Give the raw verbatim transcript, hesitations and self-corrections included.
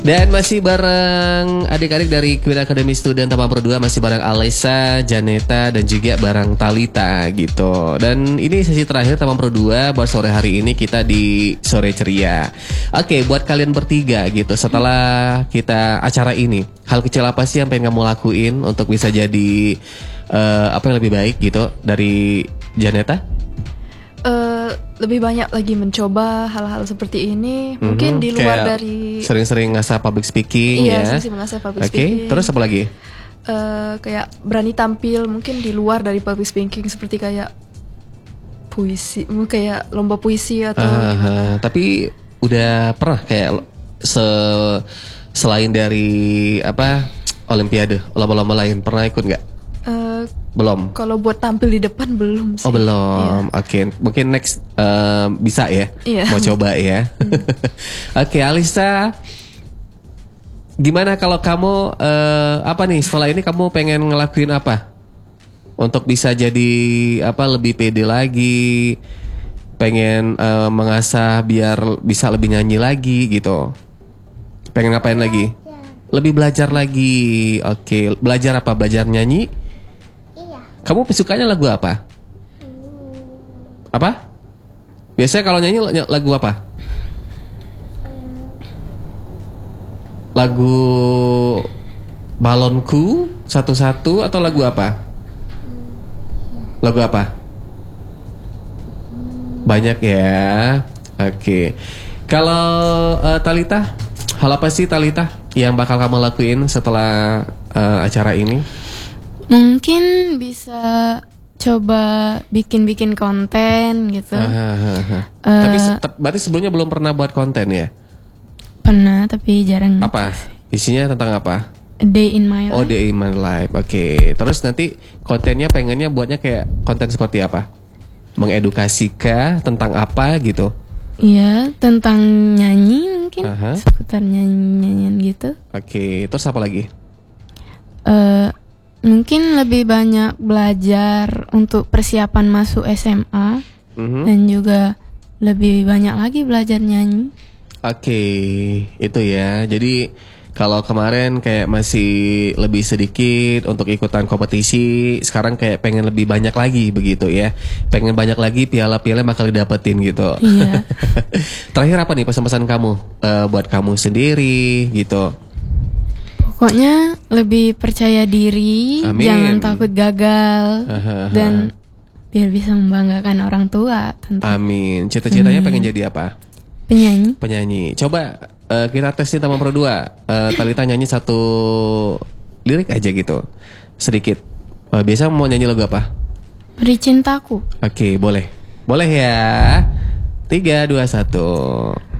Dan masih bareng adik-adik dari Queen Academy Student Taman Pro dua, masih bareng Alessa, Janeta, dan juga bareng Talita gitu. Dan ini sesi terakhir Taman Pro dua buat sore hari ini, kita di Sore Ceria. Oke, buat kalian bertiga gitu, setelah kita acara ini, hal kecil apa sih yang pengen kamu lakuin untuk bisa jadi uh, apa yang lebih baik gitu dari Janeta? Uh, lebih banyak lagi mencoba hal-hal seperti ini, mm-hmm. mungkin di luar kayak dari sering-sering ngasah public speaking. Iya, ya. sering mengasah public okay. speaking. Terus apa lagi? Uh, kayak berani tampil mungkin di luar dari public speaking, seperti kayak puisi, kayak lomba puisi atau. Uh, uh, tapi udah pernah kayak se selain dari apa Olimpiade, lomba-lomba lain pernah ikut nggak? Uh, belum. Kalau buat tampil di depan belum sih. Oh belum. Yeah. Oke, okay. Mungkin next uh, bisa ya. Yeah. Mau coba ya. Hmm. Oke, okay, Alissa, gimana kalau kamu uh, apa nih setelah ini kamu pengen ngelakuin apa untuk bisa jadi apa lebih pede lagi, pengen uh, mengasah biar bisa lebih nyanyi lagi gitu. Pengen ngapain lagi? Lebih belajar lagi. Oke, okay. Belajar apa? Belajar nyanyi? Kamu sukanya lagu apa? Apa? Biasanya kalau nyanyi lagu apa? Lagu Balonku satu-satu atau lagu apa? Lagu apa? Banyak ya. Oke. Kalau uh, Talita, hal apa sih Talita yang bakal kamu lakuin setelah uh, acara ini? Mungkin bisa coba bikin-bikin konten gitu. Aha, aha. Uh, tapi berarti sebelumnya belum pernah buat konten ya? Pernah, tapi jarang. Apa? Isinya tentang apa? A day in my life. Oh, day in my life. Oke. Okay. Terus nanti kontennya pengennya buatnya kayak konten seperti apa? Mengedukasi kah? Tentang apa gitu? Iya, tentang nyanyi mungkin. Aha. Seputar nyanyi-nyanyian gitu. Oke. Okay. Terus apa lagi? Uh, Mungkin lebih banyak belajar untuk persiapan masuk S M A, mm-hmm. dan juga lebih banyak lagi belajar nyanyi. Oke, okay, itu ya. Jadi kalau kemarin kayak masih lebih sedikit untuk ikutan kompetisi, sekarang kayak pengen lebih banyak lagi begitu ya. Pengen banyak lagi piala-piala bakal didapetin gitu. Iya. Terakhir apa nih pesan-pesan kamu uh, buat kamu sendiri gitu? Pokoknya lebih percaya diri, Amin. Jangan takut gagal, Aha, dan biar bisa membanggakan orang tua tentu. Amin. Cita-citanya pengen jadi apa? Penyanyi. Penyanyi. Coba uh, kita tes di Taman Pro dua. Uh, Talita nyanyi satu lirik aja gitu, sedikit. Uh, biasa mau nyanyi lagu apa? Beri Cintaku. Oke, boleh. Boleh ya. Tiga, dua, satu.